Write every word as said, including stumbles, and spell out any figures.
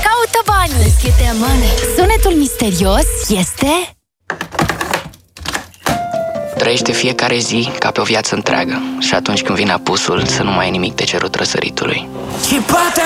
caută banii. Sunetul misterios este... Trăiește fiecare zi ca pe o viață întreagă. Și atunci când vine apusul, să nu mai ai nimic de cerut răsăritului. Și poate